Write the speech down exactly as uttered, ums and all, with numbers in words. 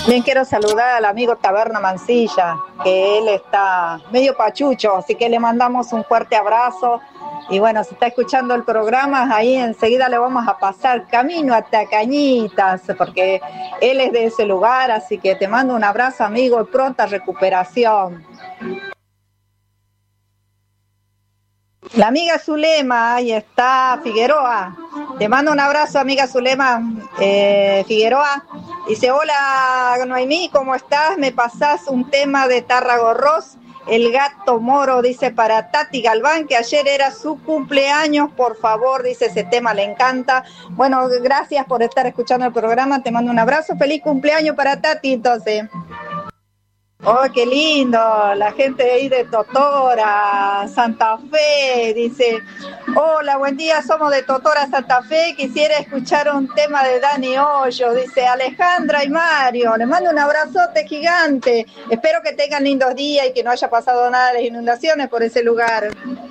Bien, quiero saludar al amigo Taberna Mansilla, que él está medio pachucho, así que le mandamos un fuerte abrazo. Y bueno, si está escuchando el programa, ahí enseguida le vamos a pasar camino hasta Cañitas, porque él es de ese lugar, así que te mando un abrazo, amigo, y pronta recuperación. La amiga Zulema, ahí está, Figueroa. Te mando un abrazo, amiga Zulema eh, Figueroa. Dice, hola Noemí, ¿cómo estás? ¿Me pasás un tema de Tárrago Ross? El gato moro, dice, para Tati Galván, que ayer era su cumpleaños, por favor, dice, ese tema le encanta. Bueno, gracias por estar escuchando el programa, te mando un abrazo, feliz cumpleaños para Tati, entonces. Oh, qué lindo, la gente de ahí de Totora, Santa Fe, dice, hola, buen día, somos de Totora, Santa Fe, quisiera escuchar un tema de Dani Hoyo, dice Alejandra y Mario, les mando un abrazote gigante, espero que tengan lindos días y que no haya pasado nada de las inundaciones por ese lugar.